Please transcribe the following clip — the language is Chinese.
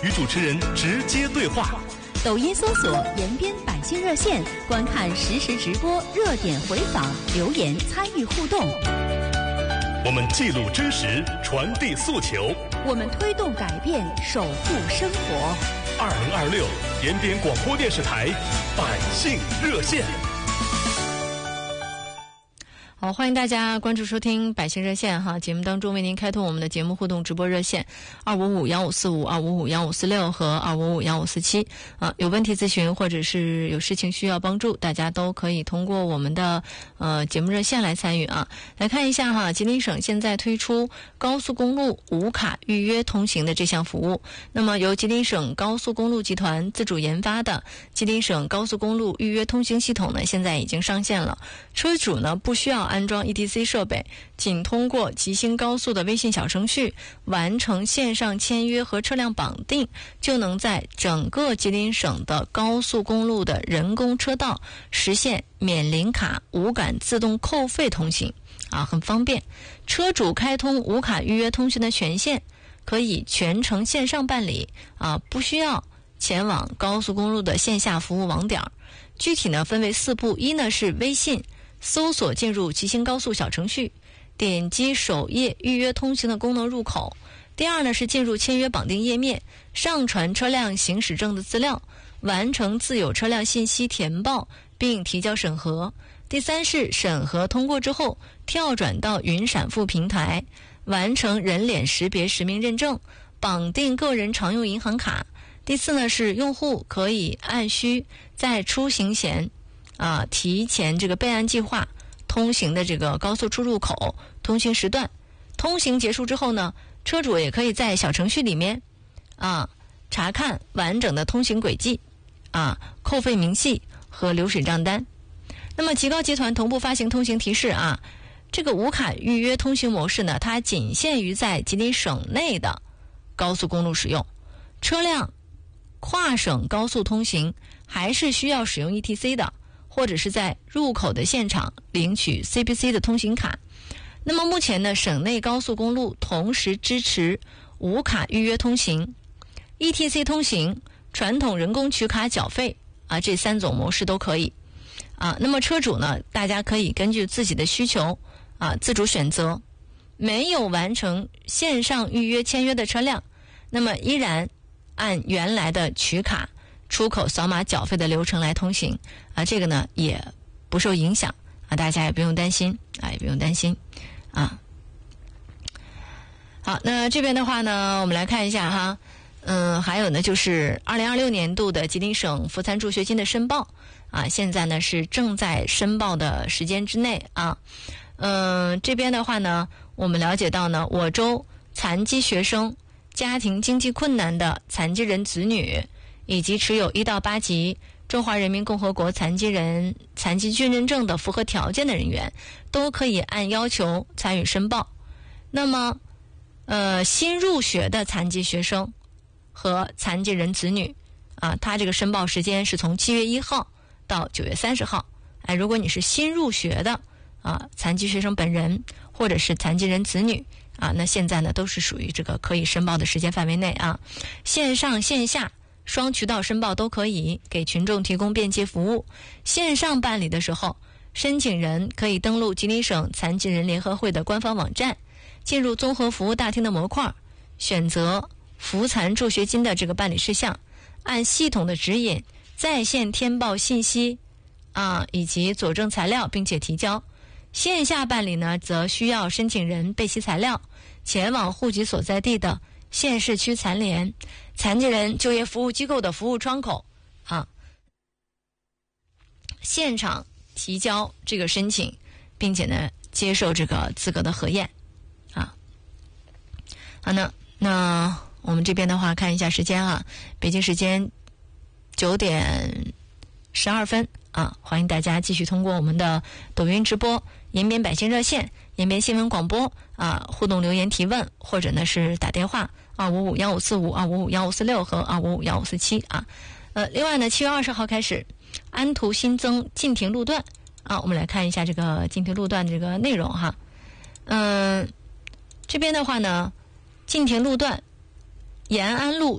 与主持人直接对话。 抖音搜索延边百姓热线，观看实时直播、热点回访、留言参与互动。 我们记录真实，传递诉求。 我们推动改变，守护生活。 2026延边广播电视台百姓热线。 好，欢迎大家关注收听百姓热线哈，节目当中为您开通我们的节目互动直播热线255-1545、255-1546和255-1547有问题咨询或者是有事情需要帮助，大家都可以通过我们的节目热线来参与啊。来看一下哈，吉林省现在推出高速公路无卡预约通行的这项服务。那么由吉林省高速公路集团自主研发的吉林省高速公路预约通行系统呢，现在已经上线了。车主呢不需要安装 ETC 设备，仅通过吉星高速的微信小程序完成线上签约和车辆绑定，就能在整个吉林省的高速公路的人工车道实现免临卡无感自动扣费通行啊，很方便。车主开通无卡预约通行的权限，可以全程线上办理啊，不需要前往高速公路的线下服务网点。具体呢分为4步，一呢是微信搜索进入吉星高速小程序，点击首页预约通行的功能入口。第二呢是进入签约绑定页面，上传车辆行驶证的资料，完成自有车辆信息填报并提交审核。第三是审核通过之后跳转到云闪付平台，完成人脸识别实名认证，绑定个人常用银行卡。第四呢是用户可以按需在出行前提前这个备案计划通行的这个高速出入口、通行时段。通行结束之后呢，车主也可以在小程序里面查看完整的通行轨迹扣费明细和流水账单。那么吉高集团同步发行通行提示这个无卡预约通行模式呢，它仅限于在吉林省内的高速公路使用，车辆跨省高速通行还是需要使用 ETC 的，或者是在入口的现场领取 CBC 的通行卡。那么目前呢，省内高速公路同时支持无卡预约通行、ETC 通行、传统人工取卡缴费这3种模式都可以那么车主呢，大家可以根据自己的需求自主选择。没有完成线上预约签约的车辆，那么依然按原来的取卡、出口扫码缴费的流程来通行这个呢也不受影响大家也不用担心也不用担心好，那这边的话呢，我们来看一下哈，还有呢就是2026年度的吉林省扶残助学金的申报现在呢是正在申报的时间之内这边的话呢，我们了解到呢，我州残疾学生、家庭经济困难的残疾人子女以及持有1到8级中华人民共和国残疾军人证的符合条件的人员，都可以按要求参与申报。那么新入学的残疾学生和残疾人子女他这个申报时间是从7月1号到9月30号如果你是新入学的残疾学生本人或者是残疾人子女那现在呢都是属于这个可以申报的时间范围内线上线下双渠道申报都可以，给群众提供便捷服务。线上办理的时候，申请人可以登录吉林省残疾人联合会的官方网站，进入综合服务大厅的模块，选择扶残助学金的这个办理事项，按系统的指引在线填报信息以及佐证材料，并且提交。线下办理呢，则需要申请人备齐材料，前往户籍所在地的县市区残联、残疾人就业服务机构的服务窗口现场提交这个申请，并且呢接受这个资格的核验好，那我们这边的话看一下时间北京时间9点12分欢迎大家继续通过我们的抖音直播、延边百姓热线、延边新闻广播互动留言提问，或者呢是打电话255-1545、255-1546和255-1547另外呢7月20号开始安图新增禁停路段我们来看一下这个禁停路段的这个内容这边的话呢，禁停路段延安路